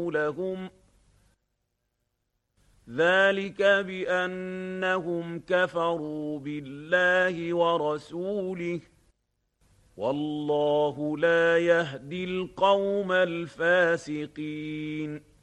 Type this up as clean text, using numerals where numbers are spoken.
لهم ذلك بأنهم كفروا بالله ورسوله والله لا يهدي القوم الفاسقين